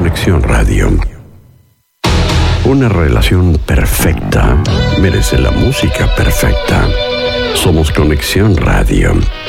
Conexión Radio. Una relación perfecta merece la música perfecta. Somos Conexión Radio.